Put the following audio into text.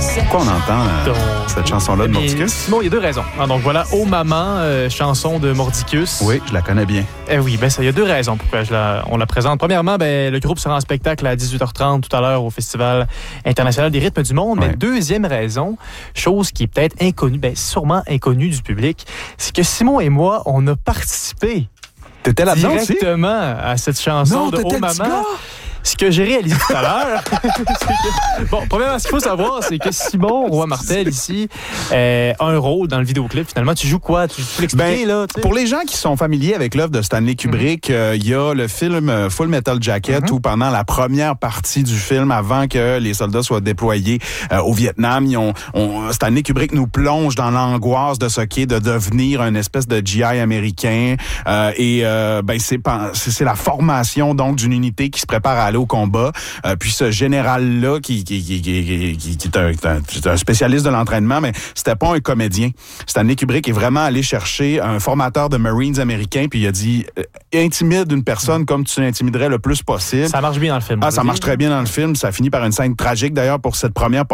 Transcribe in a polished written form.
Pourquoi on entend cette chanson-là de Mordicus? Simon, il y a deux raisons. Donc voilà, Oh Maman, chanson de Mordicus. Oui, je la connais bien. Oui, il y a deux raisons pourquoi on la présente. Premièrement, le groupe sera en spectacle à 18h30 tout à l'heure au Festival international des rythmes du monde. Ouais. Mais deuxième raison, chose qui est peut-être inconnue, sûrement inconnue du public, c'est que Simon et moi, on a participé T'étais là-dedans aussi? directement à cette chanson de Oh Maman. Ce que j'ai réalisé tout à l'heure, premièrement, ce qu'il faut savoir, c'est que Simon Roy-Martel, ici, a un rôle dans le vidéoclip. Finalement, tu joues quoi? Tu peux l'expliquer, là? T'sais? Pour les gens qui sont familiers avec l'œuvre de Stanley Kubrick, il y a le film Full Metal Jacket où pendant la première partie du film, avant que les soldats soient déployés au Vietnam, Stanley Kubrick nous plonge dans l'angoisse de ce qu'est de devenir une espèce de GI américain. C'est la formation donc d'une unité qui se prépare à aller au combat. Puis ce général-là, qui est un spécialiste de l'entraînement, mais c'était pas un comédien. Stanley Kubrick est vraiment allé chercher un formateur de Marines américains, puis il a dit intimide une personne comme tu l'intimiderais le plus possible. Ça marche bien dans le film. Ça marche très bien dans le film. Ça finit par une scène tragique d'ailleurs pour cette première